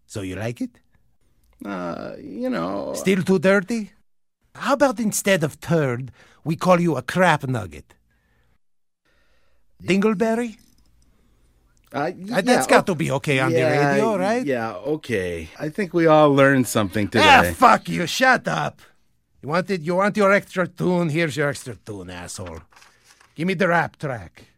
So you like it? Still too dirty? How about instead of turd, we call you a crap nugget? Dingleberry? That's got to be okay on the radio, right? Yeah, okay. I think we all learned something today. Fuck you, shut up. You want your extra tune? Here's your extra tune, asshole. Give me the rap track.